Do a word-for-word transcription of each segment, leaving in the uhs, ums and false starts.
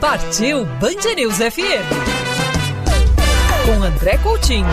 Partiu Band News F M. Com André Coutinho.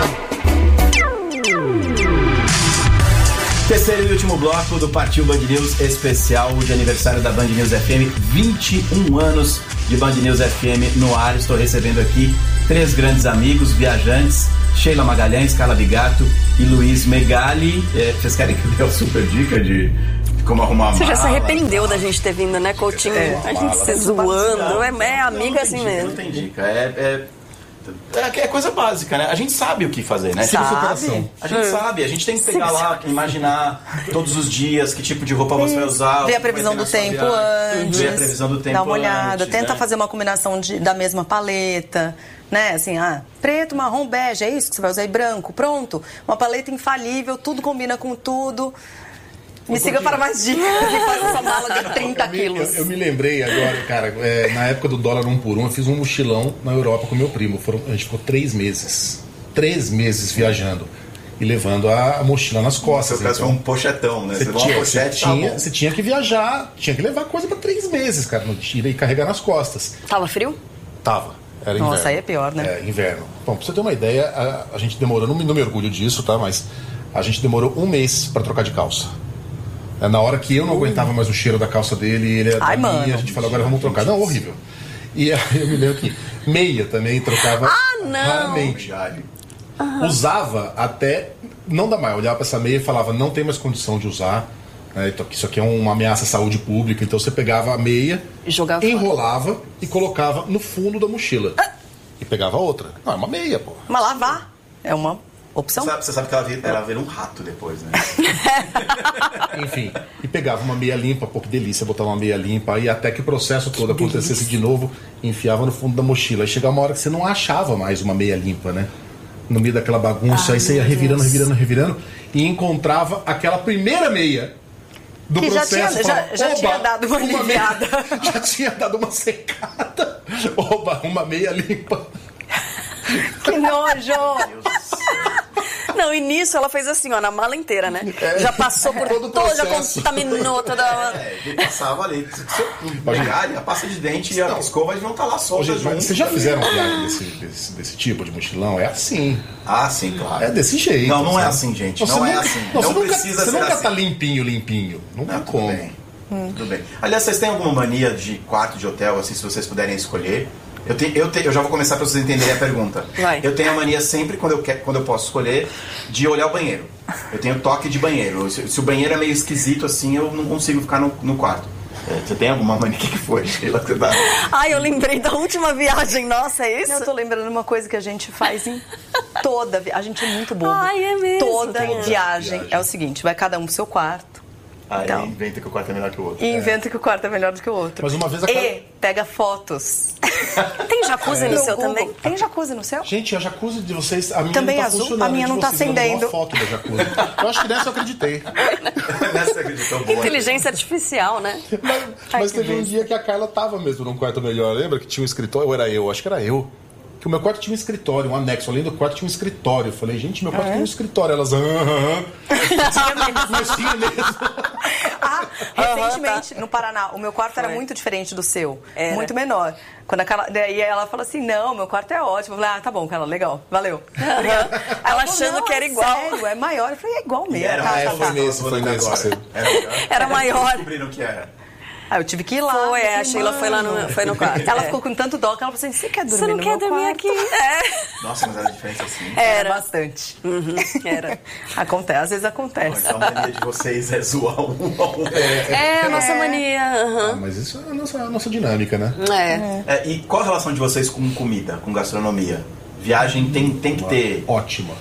Terceiro e último bloco do Partiu Band News especial de aniversário da Band News F M. vinte e um anos de Band News F M no ar. Estou recebendo aqui três grandes amigos, viajantes, Sheila Magalhães, Carla Bigato e Luiz Megali. É, vocês querem que eu dê uma super dica de como arrumar a mala? Você já se arrependeu da gente ter vindo, né, Coutinho? É, a gente se zoando. É, é amiga assim dica, mesmo. Não tem dica. É... é... É coisa básica, né? A gente sabe o que fazer, né? Sabe? A gente hum. sabe, a gente tem que pegar lá, imaginar todos os dias que tipo de roupa você vai usar. Ver a previsão do tempo antes. Ver a previsão do tempo Dá uma olhada, antes, tenta né? fazer uma combinação de, da mesma paleta, né? Assim, ah, preto, marrom, bege, é isso que você vai usar, e branco, pronto. Uma paleta infalível, tudo combina com tudo. Me Ô, siga para mais dicas e faz essa mala de trinta quilos. Eu, eu me lembrei agora, cara, é, na época do dólar um por um, eu fiz um mochilão na Europa com meu primo. Foram, a gente ficou três meses. Três meses viajando. E levando a, a mochila nas costas. Seu caso foi um pochetão, né? Você, você, tinha, pochete, você, tinha, você tinha que viajar, tinha que levar coisa para três meses, cara, no tira e carregar nas costas. Tava frio? Tava. Era inverno. Nossa, aí é pior, né? É, inverno. Bom, pra você ter uma ideia, a, a gente demorou, não me, não me orgulho disso, tá? Mas a gente demorou um mês para trocar de calça. Na hora que eu não aguentava mais o cheiro da calça dele, ele era Ai, da minha, mano. a gente falou, agora vamos trocar. Não, horrível. E aí eu me lembro que meia também trocava ah, não. raramente. Uhum. Usava até, não dá mais, olhava pra essa meia e falava, não tem mais condição de usar, né? Então, isso aqui é uma ameaça à saúde pública. Então você pegava a meia, jogava enrolava fora. E colocava no fundo da mochila. Ah. E pegava outra. Não, é uma meia, pô. Mas lavar é uma opção. Você sabe, você sabe que ela vira, ela vira um rato depois, né? Enfim, e pegava uma meia limpa, pô, que delícia botar uma meia limpa, e até que o processo todo que acontecesse delícia. De novo, enfiava no fundo da mochila. Aí chegava uma hora que você não achava mais uma meia limpa, né? No meio daquela bagunça, ah, aí você ia revirando, revirando, revirando, e encontrava aquela primeira meia do que processo. Já tinha, falava, já, já tinha dado uma, uma aliviada. Meia, já tinha dado uma secada. Oba, uma meia limpa. Que nojo! Não, e nisso ela fez assim, ó, na mala inteira, né? É, já passou por todo, todo já contaminou toda a... É, ele passava ali. Se você pegar, a pasta de dente e a escova não tá lá solta junto. Vocês já fizeram uma viagem desse, desse, desse tipo de mochilão? É assim. Ah, sim, claro. É desse jeito. Não, não sabe? é assim, gente. Não, não é nunca, assim. Não, não você precisa nunca, ser Você nunca assim. tá limpinho, limpinho. Não tem como. Tudo bem. Hum. Tudo bem. Aliás, vocês têm alguma mania de quarto de hotel, assim, se vocês puderem escolher? Eu, te, eu, te, eu já vou começar para vocês entenderem a pergunta. Vai. Eu tenho a mania sempre, quando eu, quer, quando eu posso escolher, de olhar o banheiro. Eu tenho toque de banheiro. Se, se o banheiro é meio esquisito assim, eu não consigo ficar no, no quarto. É, você tem alguma mania? O que, que foi? Ai, eu lembrei da última viagem. Nossa, é isso? Eu tô lembrando uma coisa que a gente faz em toda viagem. A gente é muito bobo. Ai, é mesmo. Toda viagem, viagem é o seguinte, vai cada um pro seu quarto. Aí então, inventa que o quarto é melhor que o outro. E inventa é. que o quarto é melhor do que o outro. Mas uma vez a E pega fotos. Tem jacuzzi é. no seu Google. também? Tem jacuzzi no seu? Gente, a jacuzzi de vocês, a minha também não tá azul, funcionando. a minha não tá acendendo. Uma foto da jacuzzi. Eu acho que nessa eu acreditei. Nessa eu acreditou. Boa. Inteligência artificial, né? Mas, Ai, mas teve um dia que a Carla tava mesmo num quarto melhor. Lembra que tinha um escritório? Ou era eu? Acho que era eu. Que o meu quarto tinha um escritório, um anexo. Além do quarto tinha um escritório. Eu falei, gente, meu quarto ah, é? tem um escritório. Elas, aham. Mas tinha mesmo. Ah, recentemente, no Paraná, o meu quarto Foi. era muito diferente do seu. Era. Muito menor. Quando a Carla, daí ela falou assim, não, meu quarto é ótimo. Eu falei, ah, tá bom, Carla, legal, valeu. Uhum. Ela, ela achando falou, que era igual. Sério, é maior. Eu falei, é igual mesmo. Era, tá, ah, tá, foi tá. nesse, foi nesse. Era, era maior. Descobriram que era. Ah, eu tive que ir lá. Foi, é, a Sheila foi lá no, foi no quarto. Ela é. ficou com tanto dó que ela falou assim, você quer dormir Você não no quer meu dormir quarto? aqui? É. Nossa, mas era diferente assim. Era, era bastante. Uhum, era. Acontece, às vezes acontece. Então a mania de vocês é zoar um a um. É, é a nossa mania. Uhum. Ah, mas isso é a nossa, a nossa dinâmica, né? É. é. E qual a relação de vocês com comida, com gastronomia? Viagem tem, tem que ter... Ótima.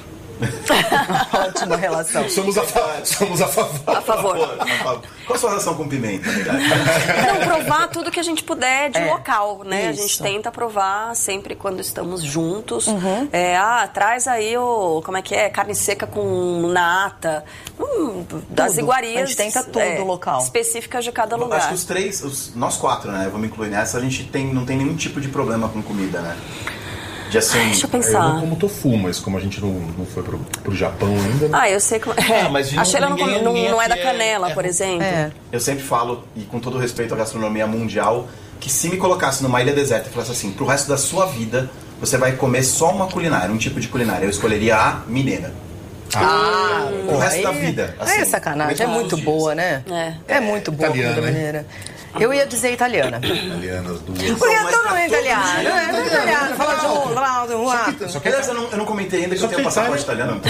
Ótima relação. Somos a, fa- somos a favor. A favor. A favor. Qual a sua relação com pimenta, verdade? Não, provar tudo que a gente puder de é, local, né? isso. A gente tenta provar sempre quando estamos juntos. Uhum. É, ah, traz aí o... Como é que é? Carne seca com nata. Hum, das tudo. iguarias. A gente tenta tudo é, local. Específicas de cada Eu lugar. acho que os três, os, nós quatro, né? Eu vou me incluir nessa. A gente tem, não tem nenhum tipo de problema com comida, né? De assim, Deixa eu pensar. Eu não como tofu, mas como a gente não, não foi pro, pro Japão ainda... Né? Ah, eu sei como... É. Ah, mas a Sheila não, ninguém, come, não, ninguém não é da é- canela, é- por exemplo. É. Eu sempre falo, e com todo respeito à gastronomia mundial, que se me colocasse numa ilha deserta e falasse assim, pro resto da sua vida, você vai comer só uma culinária, um tipo de culinária. Eu escolheria a mineira. Ah, o pô, resto aí, da vida. Assim, aí é sacanagem, é muito boa, né? É, é muito boa a comida mineira. Eu ia dizer italiana. Italianas, duas. Porque todo mundo é italiano, é tudo italiano. Fala de um, fala de um. Só que eu não, eu não comentei ainda que eu tenho passaporte italiano.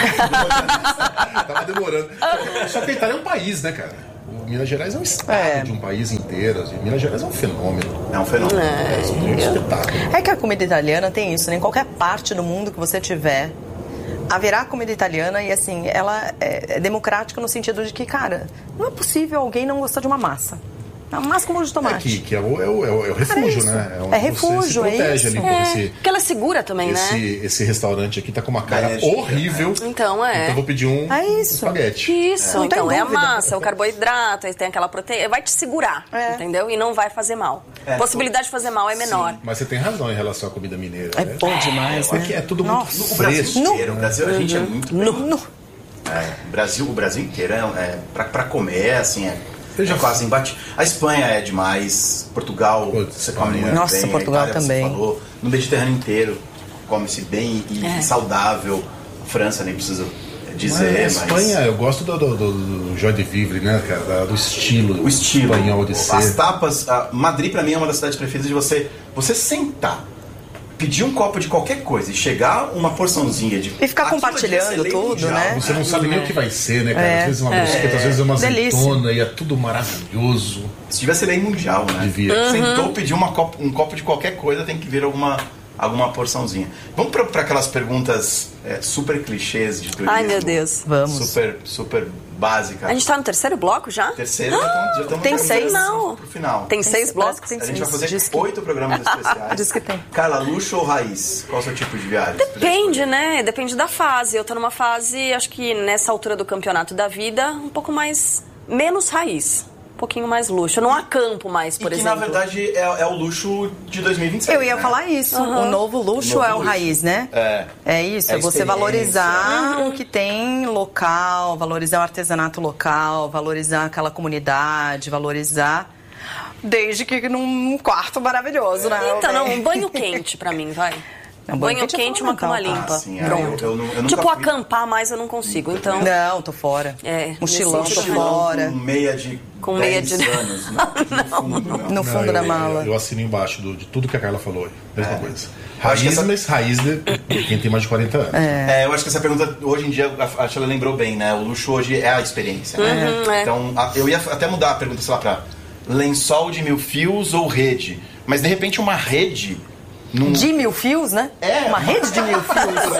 Tava demorando. Só que a Itália é um país, né, cara? Minas Gerais é um estado É. de um país inteiro. Assim. Minas Gerais é um fenômeno. É um fenômeno. É, é um espetáculo. É que a comida italiana tem isso, né? Em qualquer parte do mundo que você tiver, haverá comida italiana e, assim, ela é, é democrática no sentido de que, cara, não é possível alguém não gostar de uma massa. Uma massa com molho de É tomate. que, que é, o, é, o, é, o, é o refúgio, Cara, né? é, é refúgio, você se protege é isso. ali por É, esse, porque ela é segura também, esse, né? esse restaurante aqui tá com uma cara É, horrível. Então, é. Então eu vou pedir um É isso. espaguete. Isso, Não tem então é a dúvida. massa, é o carboidrato, aí tem aquela proteína, vai te segurar, É. entendeu? E não vai fazer mal. É, possibilidade de fazer mal é menor. Mas você tem razão em relação à comida mineira. É né? bom demais, né? Aqui é tudo Nossa. muito O Brasil fresco. inteiro, o Brasil, a gente é muito bem. No- É, o Brasil, o Brasil inteiro é, é pra, pra comer, assim, é, Eu já é quase embate. A Espanha é demais, Portugal, Putz, você come Espanha. muito Nossa, bem, Portugal a Itália, também. Você falou, no Mediterrâneo inteiro come-se bem e, É. e saudável. França nem preciso Mas dizer, a mas... Espanha, eu gosto do, do, do, do joie de vivre, né, cara? Da- Do estilo, O estilo, espanhol de ser. as tapas. a Madrid pra mim é uma das cidades preferidas de você, você sentar, pedir um copo de qualquer coisa e chegar uma porçãozinha de. E ficar Aquilo compartilhando devia ser lei tudo, mundial. né? Você não sabe nem o que vai ser, né, cara? É. Às vezes uma brusqueta, às vezes é uma Delícia. azeitona e é tudo maravilhoso. Isso devia ser lei mundial, né? Devia. Sentou, pediu uma copo, um copo de qualquer coisa, tem que vir alguma, alguma porçãozinha. Vamos pra, pra aquelas perguntas é, super clichês de turismo. Ai, meu Deus. Vamos. Super, super básicas. A gente tá no terceiro bloco já? Terceiro, já estamos- já estamos Tem já seis. Não. Pro final. Tem seis Parece blocos? que tem A gente vai seis. fazer Diz que- oito programas especiais. Diz que tem. Carla, luxo ou raiz? Qual é o seu tipo de viagem? Depende, né? Depende da fase. Eu tô numa fase, acho que nessa altura do campeonato da vida, um pouco mais... menos raiz. Um pouquinho mais luxo. Eu não acampo mais, por e que, exemplo. na verdade, é, é o luxo de dois mil e vinte e seis. Eu ia né? falar isso. O novo luxo O novo é o luxo. raiz, né? É. É isso, É é você experiência. valorizar o que tem local, valorizar o artesanato local, valorizar aquela comunidade, valorizar. Desde que num quarto maravilhoso, né? Então, não, um banho quente pra mim, vai. Não, Um banho banho quente é quente e uma cama fundamental. limpa. Ah, sim, é. Pronto. Eu- eu não- eu nunca tipo, fui. acampar mais eu não consigo, então... Não, tô fora. É, Mochilão, nesse tô sentido, fora. Com meia de Com meia dez de- anos. Não, no fundo, não. No Não, fundo eu, da mala. Eu, eu assino embaixo do- de tudo que a Carla falou aí. Mesma coisa. acho que Raiz, essa- mas raiz de de quem tem mais de quarenta anos. É, eu acho que essa pergunta, hoje em dia, a a Sheila lembrou bem, né? O luxo hoje é a experiência, né? Uhum, é. Então, a- eu ia até mudar a pergunta, sei lá, pra lençol de mil fios ou rede. Mas, de repente, uma rede... Num, De mil fios, né? É. Uma rede de mil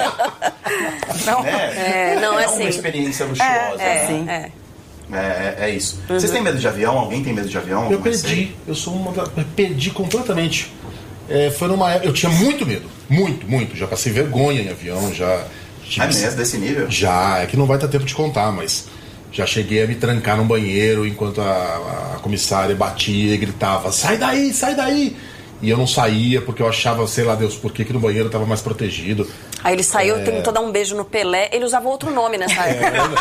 fios. Não. né? É, não, é uma assim. experiência luxuosa. É, né? sim. É. É, é, é isso. Vocês têm medo de avião? Alguém tem medo de avião? Eu Não perdi. sei. Eu sou uma da, eu perdi completamente. É, foi numa época. Eu tinha muito medo. Muito, muito. Já passei vergonha em avião, já. tive- É mesmo, desse nível? Já, é que não vai ter tempo de contar, mas já cheguei a me trancar num banheiro enquanto a, a comissária batia e gritava: sai daí, sai daí! E eu não saía porque eu achava, sei lá Deus, por que que no banheiro eu tava mais protegido. Aí ele saiu, tentou dar um beijo no Pelé. Ele usava outro nome nessa época.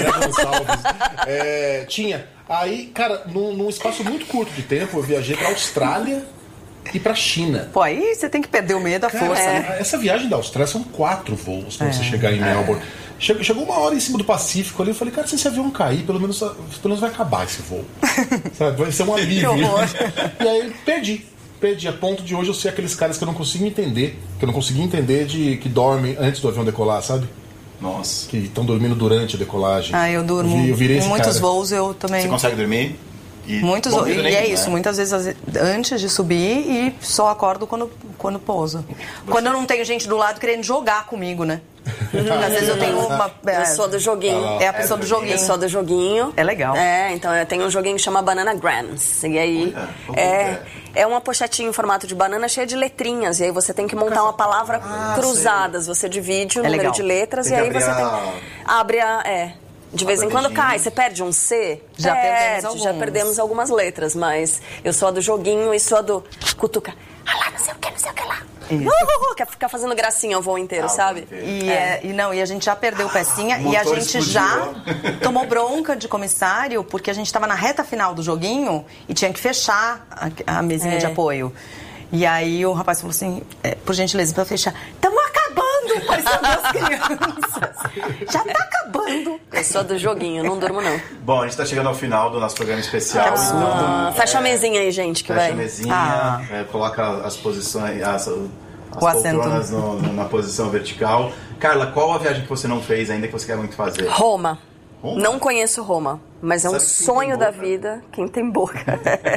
É, tinha. Aí, cara, num, num espaço muito curto de tempo, eu viajei pra Austrália e pra China. Pô, aí você tem que perder o medo à Cara, força, É. né? essa viagem da Austrália são quatro voos pra você chegar em Melbourne. Chegou, chegou uma hora em cima do Pacífico ali, eu falei, cara, se esse avião cair, pelo menos, pelo menos vai acabar esse voo. Sabe? Vai ser um alívio. horror. E aí perdi. Perdi. A ponto de hoje eu ser aqueles caras que eu não consigo entender, que eu não consegui entender de que dormem antes do avião decolar, sabe? Nossa. Que estão dormindo durante a decolagem. Ah, eu durmo. vi- eu virei Em esse muitos cara. voos eu também. Você consegue dormir? E Muitos, bom e medo é nenhum, isso, né? muitas vezes às vezes, antes de subir e só acordo quando, quando pouso. Quando eu não tenho gente do lado querendo jogar comigo, né? Às vezes eu tenho uma. Eu sou do joguinho. É a pessoa do joguinho. Eu sou do joguinho. É legal. É, então eu tenho um joguinho que chama Banana Grams. E aí Olha, como é, é? é uma pochetinha em formato de banana cheia de letrinhas. E aí você tem que montar uma palavra Ah, cruzadas. Você divide o É número legal. de letras Tem e que aí abrir você a- tem. Abre a. É. De vez a em quando bandejinha. cai, você perde um C. Já perde, perdemos já alguns. perdemos algumas letras, mas eu sou a do joguinho e sou a do cutuca. Ah lá, não sei o que, não sei o que lá. Isso. Uh, quer ficar fazendo gracinha o voo inteiro, Ah, sabe? E, é. e não, e a gente já perdeu o pecinha o e a motor gente explodiu. já tomou bronca de comissário porque a gente estava na reta final do joguinho e tinha que fechar a, a mesinha É. de apoio. E aí o rapaz falou assim, é, por gentileza, pra fechar, estamos acabando, parecendo as crianças. Já tá acabando. Eu sou do joguinho, não durmo não. Bom, a gente tá chegando ao final do nosso programa especial. Ah, Então, fecha é, a mesinha aí, gente, que Fecha vai. a mesinha, Ah. é, coloca as posições, as, as O assento. poltronas no- no- na posição vertical. Carla, qual a viagem que você não fez ainda que você quer muito fazer? Roma. Roma? Não conheço Roma, mas é um Sabe quem sonho tem da boca? vida. Quem tem boca.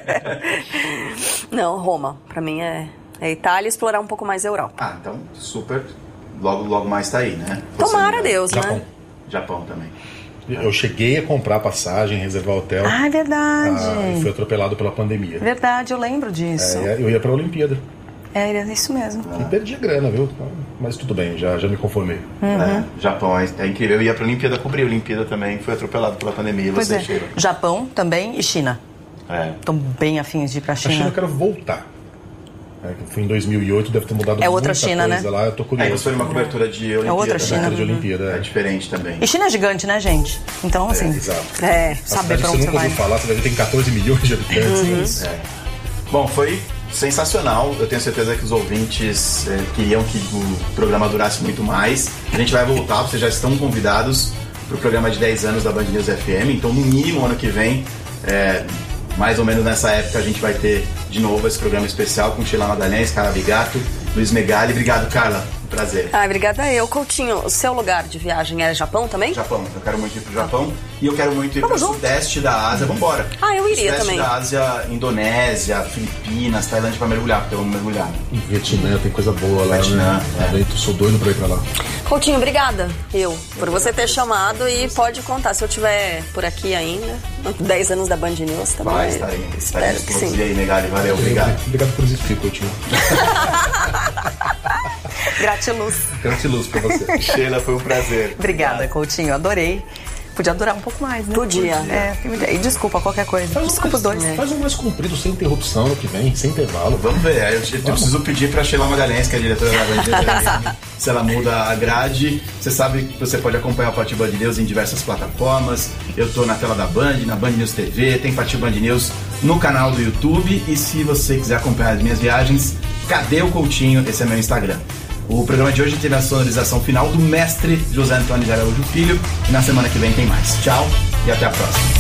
Não, Roma. Pra mim é, é Itália e explorar um pouco mais a Europa. Ah, então super. Logo, logo mais tá aí, né? Você Tomara não- Deus, Japão. né? Japão também. Eu cheguei a comprar passagem, reservar hotel. Ah, é verdade. ah, e fui atropelado pela pandemia. Verdade, eu lembro disso. É, eu ia pra Olimpíada. É, é isso mesmo. E perdi a grana, viu? Mas tudo bem, já, já me conformei. É, Japão é, é incrível. Eu ia pra Olimpíada, cobri a Olimpíada também, fui atropelado pela pandemia. E Pois você, é. Sheila? Japão também e China. É. Estão bem afins de ir pra A China China. eu quero voltar. É, que eu fui em dois mil e oito, deve ter mudado É outra muita China, coisa né? lá. Eu tô curioso. Aí você foi numa cobertura de Olimpíada. outra né? China. Cobertura de Olimpíada. É É, diferente também. E China é gigante, né, gente? Então, assim, exato. é, A saber cidade pra que onde você você nunca vai. ouviu falar, você vai ver que tem catorze milhões de habitantes. Uhum. né? Bom, foi sensacional. Eu tenho certeza que os ouvintes eh, queriam que o programa durasse muito mais. A gente vai voltar, vocês já estão convidados para o programa de dez anos da Band News F M. Então, no mínimo, ano que vem, eh, mais ou menos nessa época, a gente vai ter de novo esse programa especial com Sheila Magalhães, Carla Bigato, Luiz Megali. Obrigado, Carla. Um prazer. Ah, obrigada eu. Coutinho, o seu lugar de viagem era Japão também? Japão, eu quero muito ir pro Japão e eu quero muito ir pro Vamos junto. sudeste da Ásia. Vambora! Ah, eu iria sudeste também. da Ásia, Indonésia, Filipinas, Tailândia pra mergulhar, porque eu amo mergulhar. Em Vietnã tem coisa boa lá, Vietnã, né? é. Também tô- sou doido pra ir pra lá. Coutinho, obrigada. Eu, por você ter chamado e pode contar. Se eu estiver por aqui ainda, dez anos da Band News também. Vai, está aí. Espero que sim. E aí, Megali, valeu, obrigado. Obrigado por existir, Coutinho. Gratiluz. Gratiluz pra você. Sheila, foi um prazer. Obrigada, Coutinho. Adorei. Podia durar um pouco mais, né? Podia. É, e desculpa qualquer coisa. Desculpa os dois. Faz um mais comprido, sem interrupção no que vem, sem intervalo. Vamos ver, aí eu, eu preciso pedir pra Sheila Magalhães, que é a diretora da Band News, se ela muda a grade. Você sabe que você pode acompanhar o Partiu Band News em diversas plataformas. Eu tô na tela da Band, na Band News T V, tem Partiu Band News no canal do YouTube. E se você quiser acompanhar as minhas viagens, Cadê o Coutinho? Esse é meu Instagram. O programa de hoje teve a sonorização final do mestre José Antônio de Araújo Filho. E na semana que vem tem mais. Tchau e até a próxima.